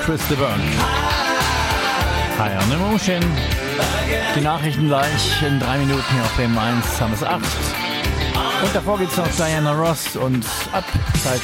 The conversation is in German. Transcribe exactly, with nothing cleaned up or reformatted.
Chris de Burgh. High on Emotion. Die Nachrichten gleich in drei Minuten hier auf B M eins, haben es acht. Und davor geht's noch Diana Ross und ab Zeit